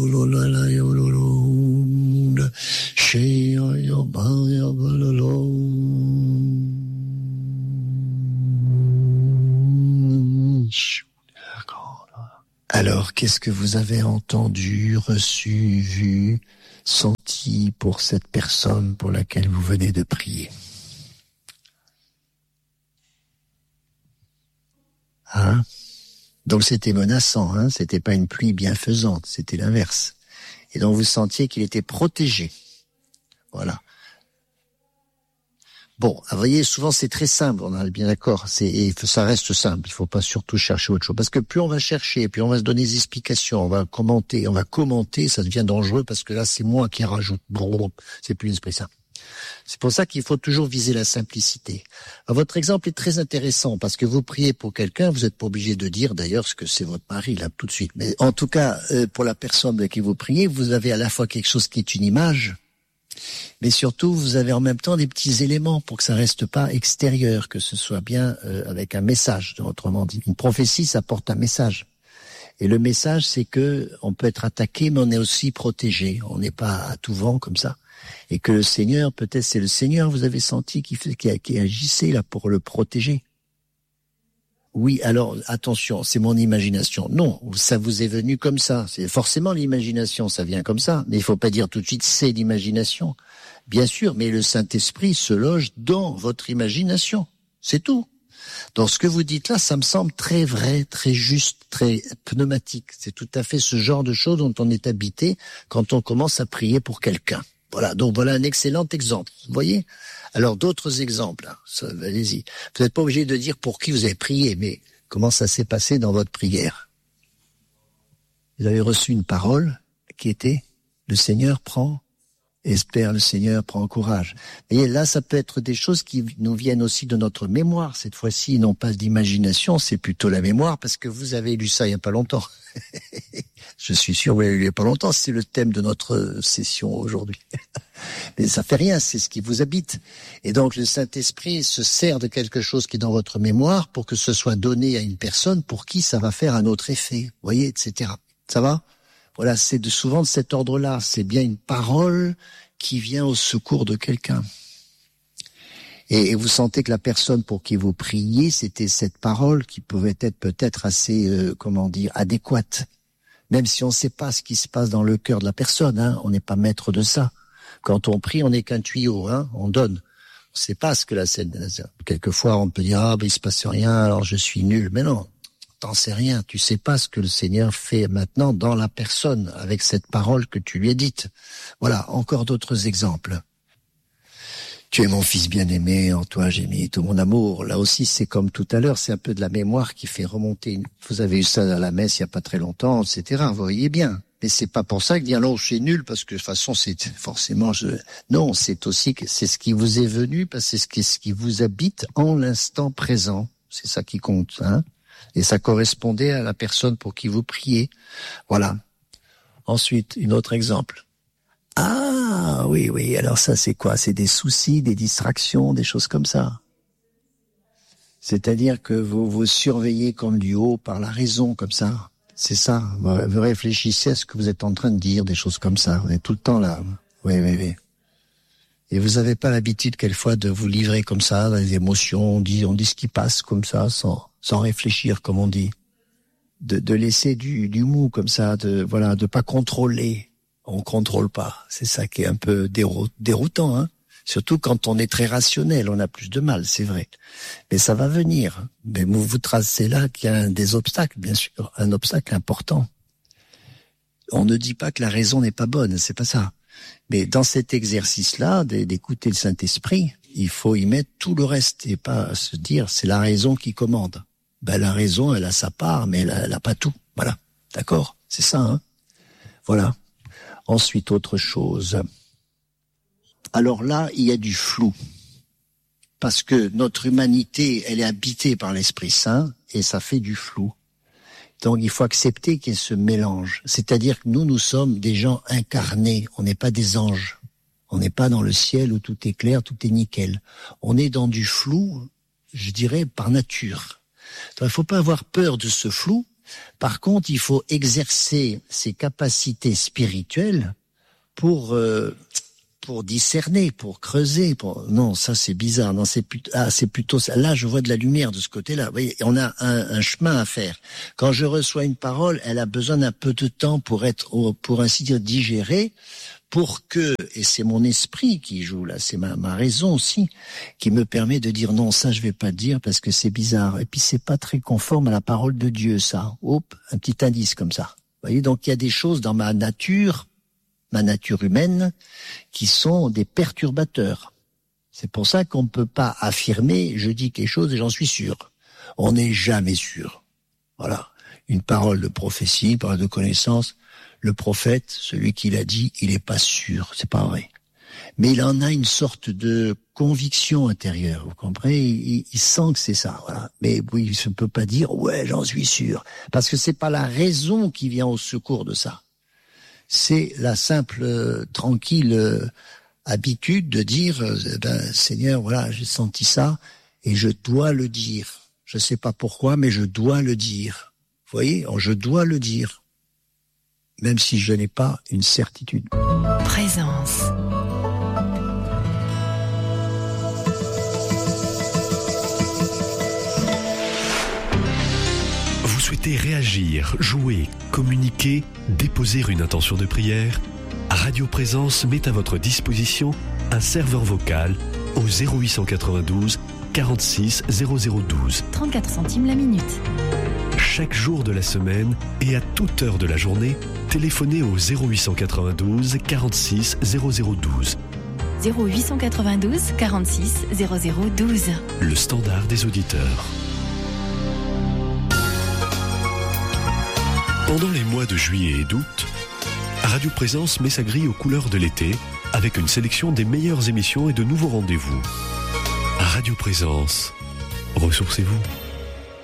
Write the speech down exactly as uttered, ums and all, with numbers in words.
Alors, qu'est-ce que vous avez entendu, reçu, vu, senti pour cette personne pour laquelle vous venez de prier? Hein? Donc c'était menaçant, hein? C'était pas une pluie bienfaisante, c'était l'inverse. Et donc vous sentiez qu'il était protégé. Voilà. Bon, vous voyez, souvent c'est très simple, on est bien d'accord, c'est, et ça reste simple, il faut pas surtout chercher autre chose. Parce que plus on va chercher, plus on va se donner des explications, on va commenter, on va commenter, ça devient dangereux parce que là c'est moi qui rajoute, c'est plus l'esprit saint. C'est pour ça qu'il faut toujours viser la simplicité. Alors, votre exemple est très intéressant parce que vous priez pour quelqu'un, vous n'êtes pas obligé de dire d'ailleurs ce que c'est votre mari là tout de suite. Mais en tout cas, euh, pour la personne avec qui vous priez, vous avez à la fois quelque chose qui est une image, mais surtout vous avez en même temps des petits éléments pour que ça reste pas extérieur, que ce soit bien euh, avec un message. Autrement dit, une prophétie, ça porte un message. Et le message, c'est que on peut être attaqué, mais on est aussi protégé. On n'est pas à tout vent comme ça. Et que le Seigneur, peut-être c'est le Seigneur, vous avez senti, qui, qui, qui agissait là pour le protéger. Oui, alors attention, c'est mon imagination. Non, ça vous est venu comme ça. C'est forcément l'imagination, ça vient comme ça. Mais il faut pas dire tout de suite c'est l'imagination. Bien sûr, mais le Saint-Esprit se loge dans votre imagination. C'est tout. Donc ce que vous dites là, ça me semble très vrai, très juste, très pneumatique. C'est tout à fait ce genre de choses dont on est habité quand on commence à prier pour quelqu'un. Voilà, donc voilà un excellent exemple. Vous voyez? Alors d'autres exemples, hein, ça, allez-y. Vous n'êtes pas obligé de dire pour qui vous avez prié, mais comment ça s'est passé dans votre prière? Vous avez reçu une parole qui était « Le Seigneur prend, espère le Seigneur, prend courage ». Vous voyez, là, ça peut être des choses qui nous viennent aussi de notre mémoire. Cette fois-ci, non pas d'imagination, c'est plutôt la mémoire, parce que vous avez lu ça il n'y a pas longtemps. Je suis sûr, vous l'avez lu il n'y a pas longtemps, c'est le thème de notre session aujourd'hui. Mais ça fait rien, c'est ce qui vous habite. Et donc le Saint-Esprit se sert de quelque chose qui est dans votre mémoire pour que ce soit donné à une personne pour qui ça va faire un autre effet, vous voyez, et cetera. Ça va? Voilà, c'est de, souvent de cet ordre-là. C'est bien une parole qui vient au secours de quelqu'un. Et, et vous sentez que la personne pour qui vous priez, c'était cette parole qui pouvait être peut-être assez, euh, comment dire, adéquate. Même si on ne sait pas ce qui se passe dans le cœur de la personne, hein, on n'est pas maître de ça. Quand on prie, on n'est qu'un tuyau, hein, on donne. On ne sait pas ce que la scène. Quelquefois, on peut dire ah ben il se passe rien, alors je suis nul. Mais non, t'en sais rien. Tu sais pas ce que le Seigneur fait maintenant dans la personne avec cette parole que tu lui as dite. Voilà, encore d'autres exemples. Tu es mon fils bien-aimé, en toi j'ai mis tout mon amour. Là aussi, c'est comme tout à l'heure, c'est un peu de la mémoire qui fait remonter. Une... Vous avez eu ça à la messe il y a pas très longtemps, et cetera. Vous voyez bien. Mais c'est pas pour ça que dire non, je suis nul, parce que de toute façon, c'est forcément... Je... Non, c'est aussi que c'est ce qui vous est venu, parce que c'est ce qui vous habite en l'instant présent. C'est ça qui compte, hein. Et ça correspondait à la personne pour qui vous priez. Voilà. Ensuite, un autre exemple. Ah, oui, oui. Alors ça, c'est quoi? C'est des soucis, des distractions, des choses comme ça. C'est-à-dire que vous vous surveillez comme du haut par la raison, comme ça. C'est ça. Vous réfléchissez à ce que vous êtes en train de dire, des choses comme ça. Vous êtes tout le temps là. Oui, oui, oui. Et vous n'avez pas l'habitude, quelquefois, de vous livrer comme ça, dans les émotions. On dit, on dit ce qui passe comme ça, sans, sans réfléchir, comme on dit. De, de laisser du, du mou, comme ça, de, voilà, de pas contrôler. On contrôle pas. C'est ça qui est un peu dérout, déroutant, hein. Surtout quand on est très rationnel, on a plus de mal, c'est vrai. Mais ça va venir. Mais vous vous tracez là qu'il y a un des obstacles, bien sûr, un obstacle important. On ne dit pas que la raison n'est pas bonne, c'est pas ça. Mais dans cet exercice-là, d'écouter le Saint-Esprit, il faut y mettre tout le reste et pas se dire c'est la raison qui commande. Ben la raison, elle a sa part, mais elle a, elle a pas tout. Voilà, d'accord, c'est ça, hein. Voilà. Ensuite, autre chose. Alors là, il y a du flou. Parce que notre humanité, elle est habitée par l'Esprit Saint, et ça fait du flou. Donc il faut accepter qu'il y ait ce mélange. C'est-à-dire que nous, nous sommes des gens incarnés, on n'est pas des anges. On n'est pas dans le ciel où tout est clair, tout est nickel. On est dans du flou, je dirais, par nature. Donc il ne faut pas avoir peur de ce flou, Par contre, il faut exercer ses capacités spirituelles pour euh, pour discerner, pour creuser. Pour... Non, ça c'est bizarre. Non, c'est plutôt ah, c'est plutôt ça. Là, je vois de la lumière de ce côté-là. Vous voyez, on a un, un chemin à faire. Quand je reçois une parole, elle a besoin d'un peu de temps pour être, pour ainsi dire, digérée, pour que, et c'est mon esprit qui joue là, c'est ma, ma raison aussi, qui me permet de dire non, ça je vais pas dire parce que c'est bizarre. Et puis c'est pas très conforme à la parole de Dieu, ça. Hop, un petit indice comme ça. Vous voyez, donc il y a des choses dans ma nature, ma nature humaine, qui sont des perturbateurs. C'est pour ça qu'on ne peut pas affirmer, je dis quelque chose et j'en suis sûr. On n'est jamais sûr. Voilà. Une parole de prophétie, une parole de connaissance, le prophète, celui qui l'a dit, il n'est pas sûr, c'est pas vrai. Mais il en a une sorte de conviction intérieure, vous comprenez, il, il sent que c'est ça, voilà. Mais oui, il ne peut pas dire, ouais, j'en suis sûr, parce que c'est pas la raison qui vient au secours de ça. C'est la simple, euh, tranquille euh, habitude de dire, euh, ben, Seigneur, voilà, j'ai senti ça, et je dois le dire. Je sais pas pourquoi, mais je dois le dire. Vous voyez, je dois le dire. Même si je n'ai pas une certitude. Présence. Vous souhaitez réagir, jouer, communiquer, déposer une intention de prière? Radio Présence met à votre disposition un serveur vocal au zéro huit cent quatre-vingt-douze quarante-six zéro zéro douze. trente-quatre centimes la minute. Chaque jour de la semaine et à toute heure de la journée, téléphonez au zéro huit cent quatre-vingt-douze quarante-six zéro zéro douze. zéro huit cent quatre-vingt-douze quarante-six zéro zéro douze. Le standard des auditeurs. Pendant les mois de juillet et d'août, Radio Présence met sa grille aux couleurs de l'été avec une sélection des meilleures émissions et de nouveaux rendez-vous. Radio Présence, ressourcez-vous.